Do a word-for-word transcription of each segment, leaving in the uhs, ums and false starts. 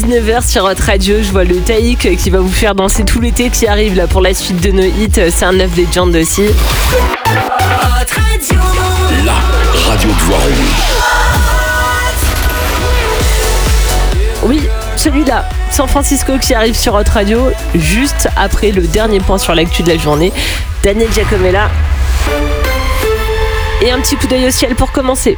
dix-neuf heures sur votre radio. Je vois le Taïk qui va vous faire danser tout l'été qui arrive là pour la suite de nos hits. C'est un neuf des Legend aussi. Votre radio. La radio de Voiron. Oui, celui-là, San Francisco qui arrive sur votre radio juste après le dernier point sur l'actu de la journée. Daniel Giacomella. Et un petit coup d'œil au ciel pour commencer.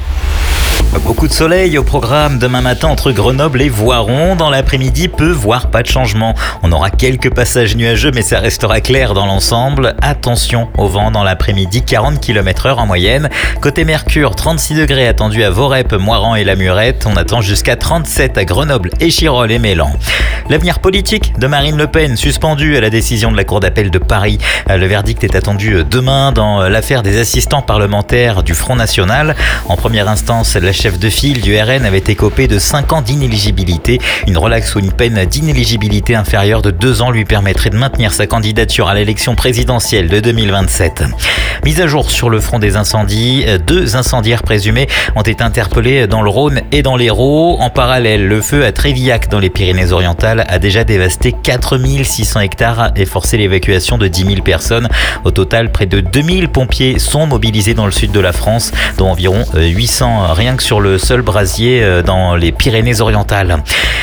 Beaucoup de soleil au programme demain matin entre Grenoble et Voiron. Dans l'après-midi, peu voire pas de changement. On aura quelques passages nuageux, mais ça restera clair dans l'ensemble. Attention au vent dans l'après-midi, quarante kilomètres heure en moyenne. Côté Mercure, trente-six degrés attendus à Vorep, Moiran et la Murette. On attend jusqu'à trente-sept à Grenoble, Échirolles et Mélan. L'avenir politique de Marine Le Pen, suspendu à la décision de la Cour d'appel de Paris. Le verdict est attendu demain dans l'affaire des assistants parlementaires du Front National. En première instance, la chef de file du R N avait écopé de cinq ans d'inéligibilité. Une relaxe ou une peine d'inéligibilité inférieure de deux ans lui permettrait de maintenir sa candidature à l'élection présidentielle de deux mille vingt-sept. Mise à jour sur le front des incendies, deux incendiaires présumés ont été interpellés dans le Rhône et dans l'Hérault. En parallèle, le feu à Trévillac dans les Pyrénées-Orientales a déjà dévasté quatre mille six cents hectares et forcé l'évacuation de dix mille personnes. Au total, près de deux mille pompiers sont mobilisés dans le sud de la France, dont environ huit cents rien que sur le seul brasier dans les Pyrénées-Orientales.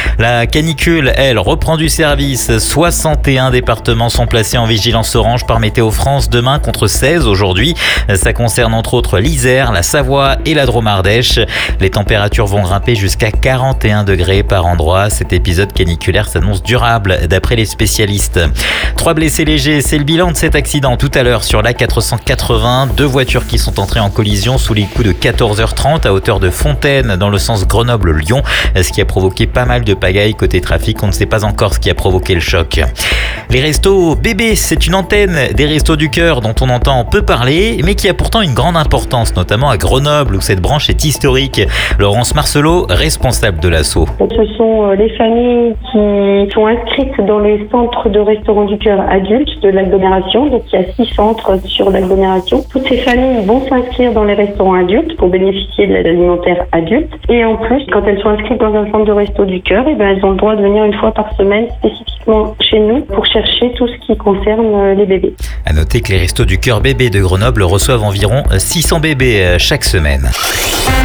La canicule, elle, reprend du service. soixante et un départements sont placés en vigilance orange par Météo France demain contre seize aujourd'hui. Ça concerne entre autres l'Isère, la Savoie et la Drôme-Ardèche. Les températures vont grimper jusqu'à quarante et un degrés par endroit. Cet épisode caniculaire s'annonce durable d'après les spécialistes. Trois blessés légers, c'est le bilan de cet accident tout à l'heure sur l'A quatre cent quatre-vingts. Deux voitures qui sont entrées en collision sous les coups de quatorze heures trente à hauteur de Fontaine dans le sens Grenoble-Lyon, ce qui a provoqué pas mal de pagaille côté trafic. On ne sait pas encore ce qui a provoqué le choc. Les restos bébés, c'est une antenne des Restos du Cœur dont on entend peu parler, mais qui a pourtant une grande importance, notamment à Grenoble où cette branche est historique. Laurence Marcelot, responsable de l'asso. Ce sont les familles qui sont inscrites dans les centres de restaurants du cœur adultes de l'agglomération. Donc il y a six centres sur l'agglomération. Toutes ces familles vont s'inscrire dans les restaurants adultes pour bénéficier de l'aide alimentaire adulte. Et en plus, quand elles sont inscrites dans un centre de resto du cœur, eh ben, elles ont le droit de venir une fois par semaine spécifiquement chez nous pour chercher tout ce qui concerne les bébés. À noter que les Restos du Cœur bébés de Grenoble reçoivent environ six cents bébés chaque semaine.